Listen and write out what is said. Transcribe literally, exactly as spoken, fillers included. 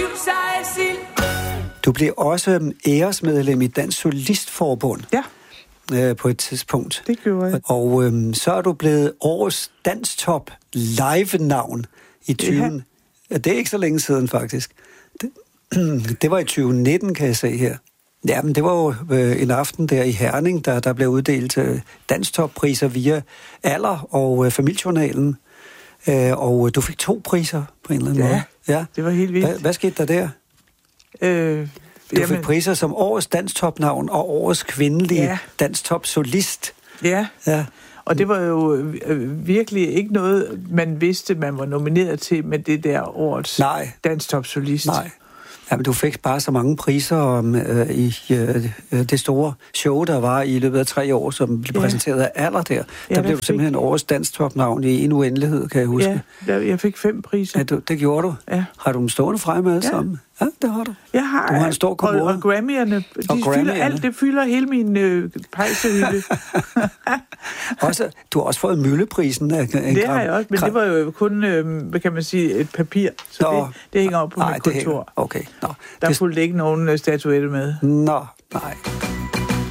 Du blev også æresmedlem i Dansk Solistforbund. Ja. Øh, på et tidspunkt. Det gjorde jeg. Og øhm, så er du blevet årets danstop live-navn i tyve. Ja. Det er ikke så længe siden, faktisk. Det, det var i tyve nitten, kan jeg se her. Ja, men det var jo øh, en aften der i Herning, der, der blev uddelt øh, danstoppriser via Aller og øh, Familiejournalen. Øh, og du fik to priser på en eller anden ja, måde. Ja, det var helt vildt. Hva, hvad skete der der? Øh, du jamen, fik priser som årets danstopnavn og årets kvindelige ja. danstopsolist. Ja. Ja. Og det var jo øh, virkelig ikke noget, man vidste, man var nomineret til med det der årets danstopsolist. Nej. Jamen, du fik bare så mange priser om, øh, i øh, det store show, der var i løbet af tre år, som blev ja. præsenteret af Aller der. Ja, der blev du fik... simpelthen årets danstopnavn i en uendelighed, kan jeg huske. Ja, jeg fik fem priser. Ja, du, det gjorde du? Ja. Har du dem stående fremme alle ja. sammen? Ja, det har du. Jeg har, du har en stor kommode. Og, og Grammy'erne, de og fylder Grammy'erne. alt, det fylder hele min øh, pejsehylde. også, du har også fået Mølleprisen. Af, af det har jeg også, men det var jo kun, øh, hvad kan man sige, et papir, så Nå, det, det hænger op på nej, mit kontor. Okay. Nå, der det... fulgte ikke nogen øh, statuette med. Nå, nej.